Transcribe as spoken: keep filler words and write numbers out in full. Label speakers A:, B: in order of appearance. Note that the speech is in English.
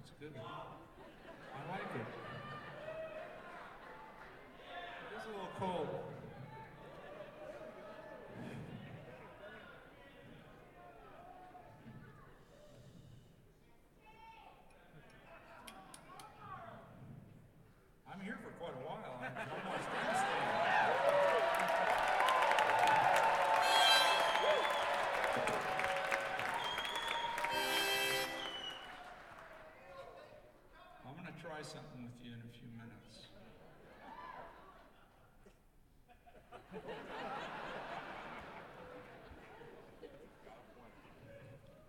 A: It's good. I like it. It's a little cold. I'm here for quite a while. I'm almost downstairs. I'm going to try something with you in a few minutes.